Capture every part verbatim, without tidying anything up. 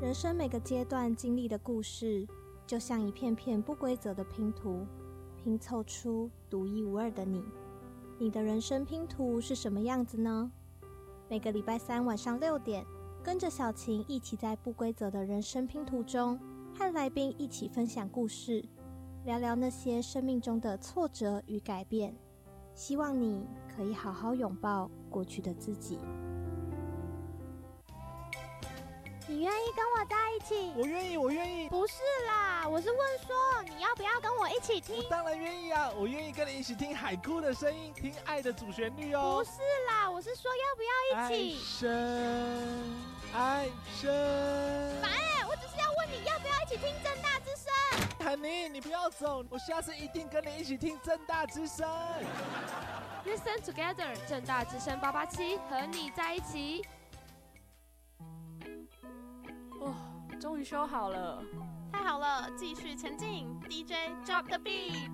人生每个阶段经历的故事，就像一片片不规则的拼图，拼凑出独一无二的你。你的人生拼图是什么样子呢？每个礼拜三晚上六点，跟着小晴一起在不规则的人生拼图中，和来宾一起分享故事，聊聊那些生命中的挫折与改变。希望你可以好好拥抱过去的自己。 你愿意跟我在一起？ 我愿意，我愿意。 不是啦，我是问说你要不要跟我一起听？ 我当然愿意啊，我愿意跟你一起听海哭的声音，听爱的主旋律哦。 不是啦，我是说要不要一起？ 爱声，爱声。 烦欸，我只是要问你要不要一起听政大之声。 坦尼，你不要走，我下次一定跟你一起听政大之声。 Listen together， 政大之声八八七和你在一起。哦，终于修好了， 太好了，继续前进 ，D J drop the beat。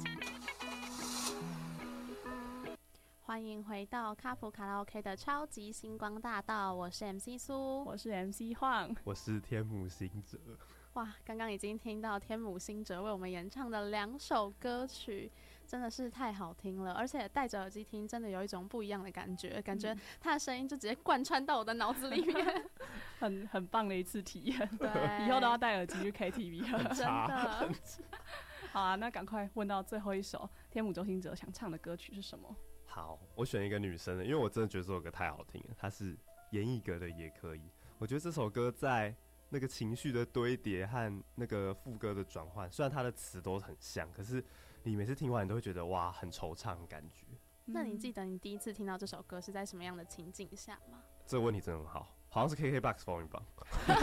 欢迎回到卡普卡拉 OK 的超级星光大道，我是 M C 苏， 我是 M C 晃， 我是天母星哲。 哇，刚刚已经听到天母星哲为我们演唱的两首歌曲，真的是太好听了，而且戴着耳机听，真的有一种不一样的感觉，感觉他的声音就直接贯穿到我的脑子里面， 很很棒的一次体验。 对， 以后都要戴耳机去 K T V 了， 真的。 好啊，那赶快问到最后一首天母周兴哲想唱的歌曲是什么？ 好，我选一个女生的，因为我真的觉得这首歌太好听了，它是严艺格的《也可以》。我觉得这首歌在那个情绪的堆叠和那个副歌的转换，虽然它的词都很像，可是你每次听完你都会觉得哇，很惆怅的感觉。 那你记得你第一次听到这首歌是在什么样的情境下吗？ 这个问题真的很好，好像是 K K B O X 风云榜。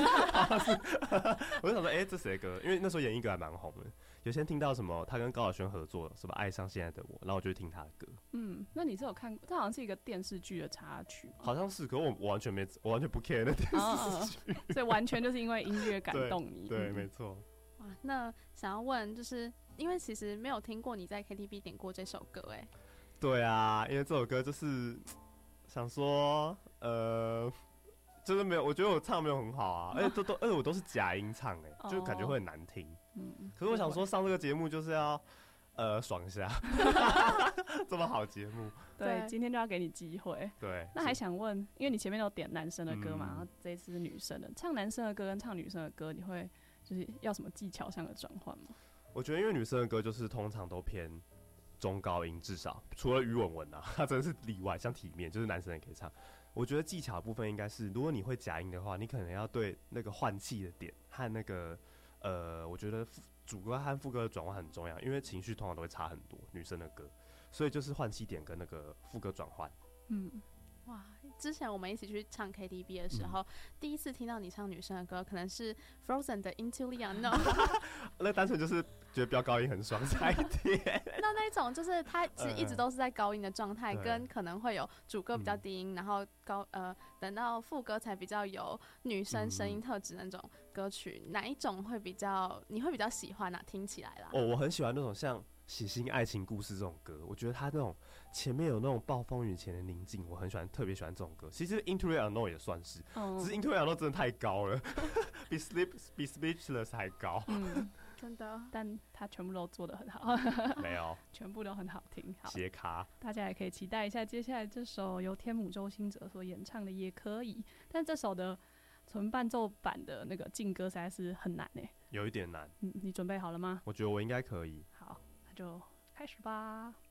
我就想说，哎、欸，这谁的歌？因为那时候严艺格还蛮红的，有些人听到什么他跟高晓轩合作什么《爱上现在的我》，然后我就会听他的歌。 嗯，那你是有看过？这好像是一个电视剧的插曲， 好像是，可是我我完全没，我完全不 care 那电视剧，哦哦，所以完全就是因为音乐感动你。 对，对没错。 哇，那想要问，就是因为其实没有听过你在 K T V 点过这首歌，哎。 对啊，因为这首歌就是想说，呃，就是没有，我觉得我唱没有很好啊，而且都都，而且我都是假音唱、欸，哎，就感觉会很难听。嗯，可是我想说，上这个节目就是要，呃，爽一下，这么好节目， 对，今天就要给你机会。 对， 那还想问，因为你前面都点男生的歌嘛， 嗯、 然后这一次是女生的，唱男生的歌跟唱女生的歌，你会就是要什么技巧上的转换吗？ 我觉得，因为女生的歌就是通常都偏中高音，至少除了于文文啊，他真的是例外。像体面，就是男生也可以唱。我觉得技巧的部分应该是，如果你会假音的话，你可能要对那个换气的点和那个呃，我觉得主歌和副歌的转换很重要，因为情绪通常都会差很多，女生的歌，所以就是换气点跟那个副歌转换。嗯。 哇！之前我们一起去唱 K T V 的时候，嗯、第一次听到你唱女生的歌，可能是 Frozen 的 Into the Unknown。 那单纯就是觉得飙高音很爽才点。 那那种就是它其实一直都是在高音的状态， 嗯、 跟可能会有主歌比较低音，嗯、然后高呃等到副歌才比较有女生声音特质那种歌曲，嗯、哪一种会比较你会比较喜欢啊？听起来啦。 哦，我很喜欢那种像写新爱情故事这种歌，我觉得他那种前面有那种暴风雨前的宁静，我很喜欢，特别喜欢这种歌。其实 Into the Unknown 也算是，嗯、只是 Into the Unknown 真的太高了，比 Sleep 比 Speechless 还高。 嗯， 真的， 但他全部都做得很好， 没有， 全部都很好听。好， 斜卡， 大家也可以期待一下接下来这首由天母周兴哲所演唱的《也可以》，但这首的纯伴奏版的那个劲歌实在是很难诶， 有一点难。 嗯，你准备好了吗？ 我觉得我应该可以。 好。就开始吧。